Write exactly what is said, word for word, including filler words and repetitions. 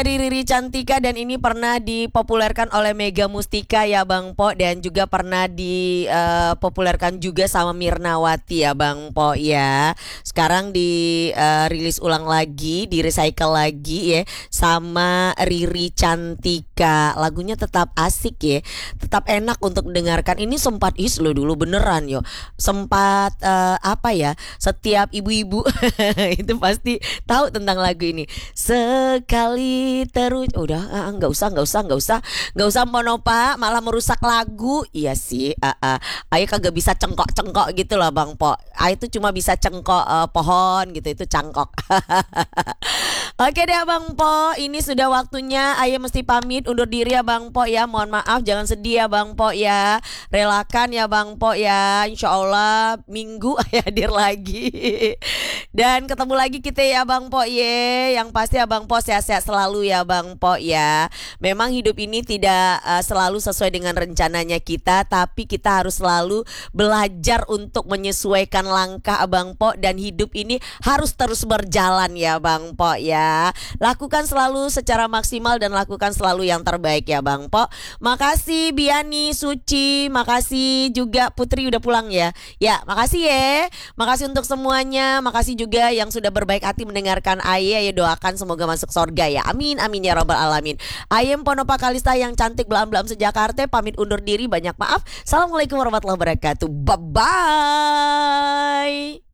Dari Riri Cantika dan ini pernah dipopulerkan oleh Mega Mustika ya Bang Po, dan juga pernah dipopulerkan juga sama Mirnawati ya Bang Po ya. Sekarang dirilis ulang lagi, di recycle lagi ya sama Riri Cantika. Lagunya tetap asik ya, tetap enak untuk mendengarkan. Ini sempat hits loh dulu beneran yo. Sempat eh, apa ya? Setiap ibu-ibu itu pasti tahu tentang lagu ini. Sekali terus udah ah, nggak usah nggak usah nggak usah nggak usah Monopa, malah merusak lagu. Iya sih, ah, ah. Ayah kagak bisa cengkok-cengkok gitu lah Bang Po. Ayah itu cuma bisa cengkok eh, pohon gitu, itu cangkok. Oke deh Bang Po, ini sudah waktunya Ayah mesti pamit undur diri ya Bang Po ya. Mohon maaf, jangan sedih ya Bang Po ya. Relakan ya Bang Po ya. Insya Allah minggu Ayah hadir lagi. Dan ketemu lagi kita ya Bang Po ye. Yang pasti ya Bang Po sehat-sehat selalu ya Bang Po ya. Memang hidup ini tidak uh, selalu sesuai dengan rencananya kita, tapi kita harus selalu belajar untuk menyesuaikan langkah Bang Po, dan hidup ini harus terus berjalan ya Bang Po ya. Lakukan selalu secara maksimal dan lakukan selalu yang terbaik ya Bang Po. Makasih Biani, Suci, makasih juga Putri udah pulang ya. Ya, makasih ya. Makasih untuk semuanya. Makasih juga yang sudah berbaik hati mendengarkan Ayah. Ya doakan semoga masuk surga ya. Amin amin ya robbal alamin. Ayem Ponopa Kalista yang cantik belam-belam sejakarta pamit undur diri. Banyak maaf. Assalamualaikum warahmatullahi wabarakatuh. Bye bye.